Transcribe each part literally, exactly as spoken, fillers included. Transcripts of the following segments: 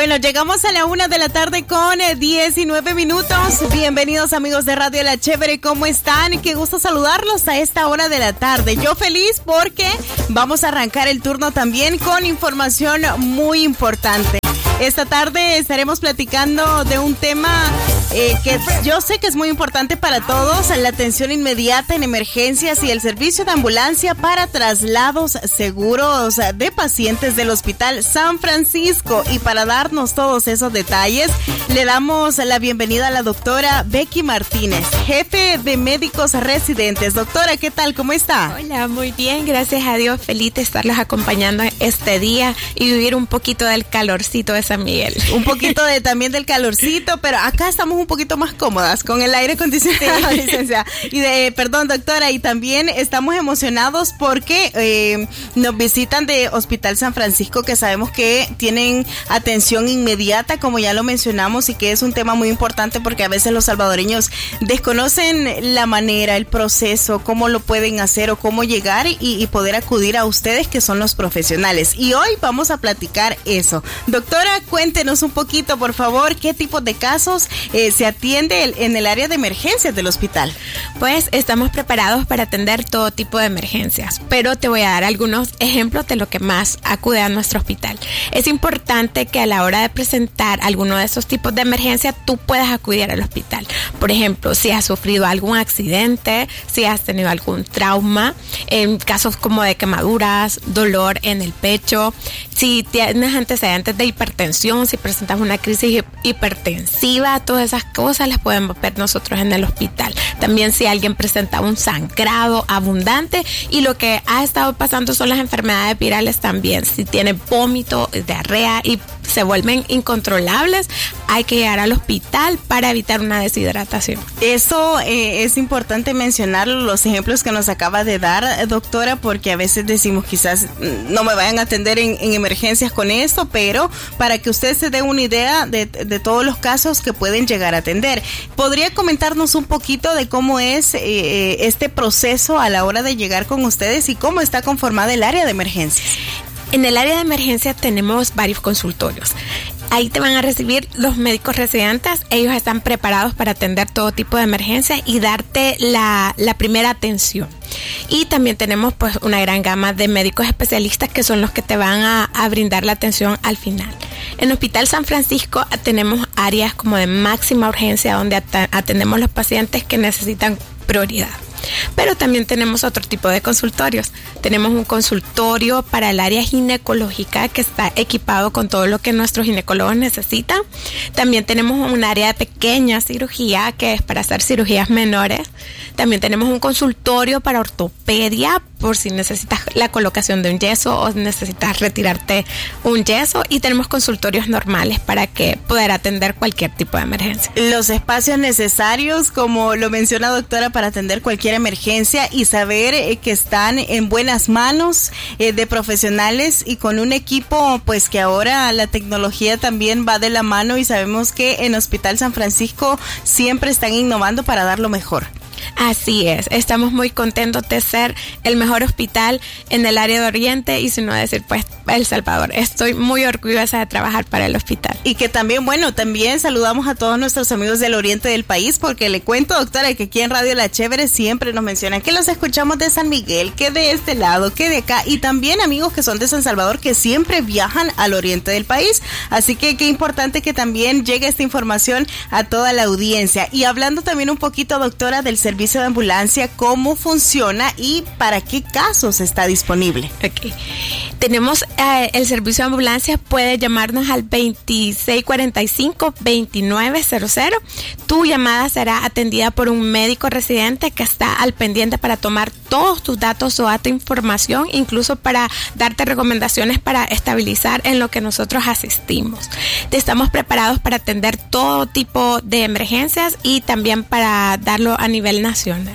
Bueno, llegamos a la una de la tarde con diecinueve minutos. Bienvenidos amigos de Radio La Chévere, ¿cómo están? Qué gusto saludarlos a esta hora de la tarde. Yo feliz porque vamos a arrancar el turno también con información muy importante. Esta tarde estaremos platicando de un tema eh, que yo sé que es muy importante para todos, la atención inmediata en emergencias y el servicio de ambulancia para traslados seguros de pacientes del Hospital San Francisco. Y para darnos todos esos detalles, le damos la bienvenida a la doctora Becky Martínez, jefe de médicos residentes. Doctora, ¿qué tal? ¿Cómo está? Hola, muy bien, gracias a Dios. Feliz de estarlos acompañando este día y vivir un poquito del calorcito de San Miguel. Un poquito de también del calorcito, pero acá estamos un poquito más cómodas con el aire acondicionado, sí. Licenciada. Y de, perdón, doctora, y también estamos emocionados porque eh, nos visitan de Hospital San Francisco, que sabemos que tienen atención inmediata, como ya lo mencionamos, y que es un tema muy importante porque a veces los salvadoreños desconocen la manera, el proceso, cómo lo pueden hacer o cómo llegar y, y poder acudir a ustedes, que son los profesionales. Y hoy vamos a platicar eso. Doctora, cuéntenos un poquito, por favor, qué tipo de casos eh, se atiende el, en el área de emergencias del hospital. Pues estamos preparados para atender todo tipo de emergencias, pero te voy a dar algunos ejemplos de lo que más acude a nuestro hospital. Es importante que a la hora de presentar alguno de esos tipos de emergencia, tú puedas acudir al hospital. Por ejemplo, si has sufrido algún accidente, si has tenido algún trauma, en casos como de quemaduras, dolor en el pecho, si tienes antecedentes de hipertensión, si presentas una crisis hipertensiva, todas esas cosas las podemos ver nosotros en el hospital. También si alguien presenta un sangrado abundante y lo que ha estado pasando son las enfermedades virales también. Si tiene vómito, diarrea y se vuelven incontrolables, hay que llegar al hospital para evitar una deshidratación. Eso eh, es importante mencionarlo, los ejemplos que nos acaba de dar, doctora, porque a veces decimos quizás no me vayan a atender en, en emergencias con esto, pero para que usted se dé una idea de, de todos los casos que pueden llegar a atender. ¿Podría comentarnos un poquito de cómo es eh, este proceso a la hora de llegar con ustedes y cómo está conformada el área de emergencias? En el área de emergencia tenemos varios consultorios. Ahí te van a recibir los médicos residentes. Ellos están preparados para atender todo tipo de emergencias y darte la, la primera atención. Y también tenemos pues una gran gama de médicos especialistas que son los que te van a, a brindar la atención al final. En Hospital San Francisco tenemos áreas como de máxima urgencia donde at- atendemos los pacientes que necesitan prioridad. Pero también tenemos otro tipo de consultorios. Tenemos un consultorio para el área ginecológica que está equipado con todo lo que nuestros ginecólogos necesitan. También tenemos un área de pequeña cirugía que es para hacer cirugías menores. También tenemos un consultorio para ortopedia por si necesitas la colocación de un yeso o necesitas retirarte un yeso. Y tenemos consultorios normales para que poder atender cualquier tipo de emergencia. Los espacios necesarios, como lo menciona doctora, para atender cualquier emergencia y saber eh, que están en buenas manos eh, de profesionales y con un equipo pues que ahora la tecnología también va de la mano y sabemos que en Hospital San Francisco siempre están innovando para dar lo mejor. Así es, estamos muy contentos de ser el mejor hospital en el área de Oriente y si no decir pues El Salvador. Estoy muy orgullosa de trabajar para el hospital. Y que también, bueno, también saludamos a todos nuestros amigos del oriente del país porque le cuento, doctora, que aquí en Radio La Chévere siempre nos mencionan que los escuchamos de San Miguel, que de este lado, que de acá y también amigos que son de San Salvador que siempre viajan al oriente del país. Así que qué importante que también llegue esta información a toda la audiencia. Y hablando también un poquito, doctora, del servicio de ambulancia, cómo funciona y para qué casos está disponible. Ok. Tenemos eh, el servicio de ambulancia, puede llamarnos al veintiséis cuarenta y cinco, veintinueve cero cero. Tu llamada será atendida por un médico residente que está al pendiente para tomar todos tus datos o data información, incluso para darte recomendaciones para estabilizar en lo que nosotros asistimos. Estamos preparados para atender todo tipo de emergencias y también para darlo a nivel nacional.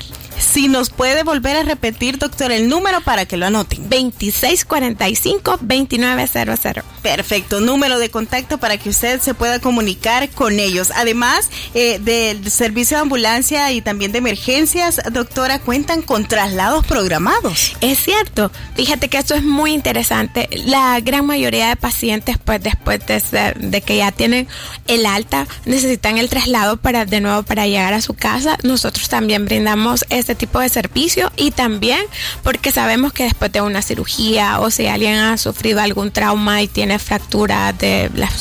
Si nos puede volver a repetir, doctor, el número para que lo anoten. veintiséis cuarenta y cinco, veintinueve cero cero. Perfecto, número de contacto para que usted se pueda comunicar con ellos. Además eh, del servicio de ambulancia y también de emergencias, doctora, cuentan con traslados programados. Es cierto, fíjate que esto es muy interesante. La gran mayoría de pacientes, pues después de, de que ya tienen el alta, necesitan el traslado para de nuevo para llegar a su casa. Nosotros también brindamos este tipo de servicio, y también porque sabemos que después de una cirugía o si alguien ha sufrido algún trauma y tiene fractura de las